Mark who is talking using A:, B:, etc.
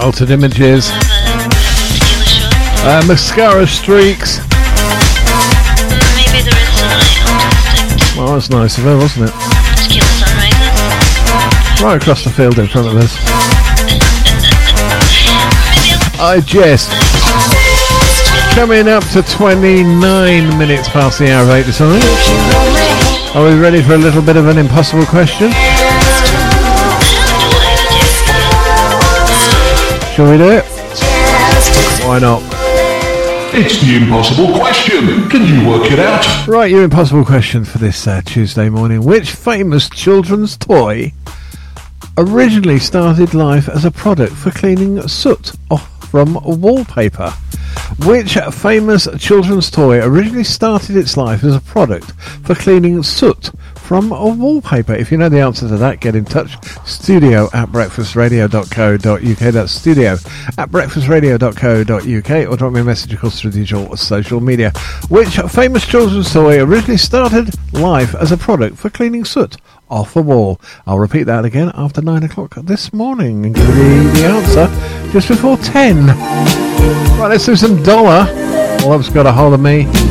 A: Altered Images. Mascara Streaks.
B: Maybe there is tonight.
A: Well, that's nice of her, wasn't it?
B: Tequila Sunrises.
A: Right across the field in front of us. I jest. Coming up to 29 minutes past the hour of 8 this morning. Are we ready for a little bit of an impossible question? Shall we do it? Why not?
C: It's the impossible question. Can you work it out?
A: Right, your impossible question for this Tuesday morning. Which famous children's toy originally started life as a product for cleaning soot off from wallpaper? Which famous children's toy originally started its life as a product for cleaning soot from a wallpaper? If you know the answer to that, get in touch. studio@breakfastradio.co.uk. That's studio@breakfastradio.co.uk, or drop me a message across through digital social media. Which famous children's toy originally started life as a product for cleaning soot off a wall? I'll repeat that again after 9 o'clock this morning and give you the answer just before 10. Right, let's do some Dollar. Love's Got a Hold of Me.